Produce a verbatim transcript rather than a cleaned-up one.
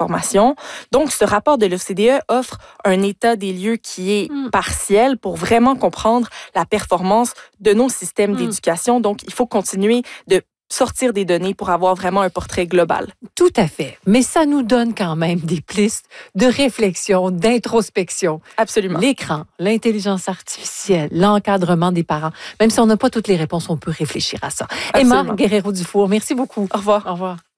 d'information. Donc, ce rapport de l'O C D E offre un état des lieux qui est mm. partiel pour vraiment comprendre la performance de nos systèmes mm. d'éducation. Donc, il faut continuer de sortir des données pour avoir vraiment un portrait global. Tout à fait. Mais ça nous donne quand même des pistes de réflexion, d'introspection. Absolument. L'écran, l'intelligence artificielle, l'encadrement des parents. Même si on n'a pas toutes les réponses, on peut réfléchir à ça. Absolument. Emma Guerrero-Dufour, merci beaucoup. Au revoir. Au revoir.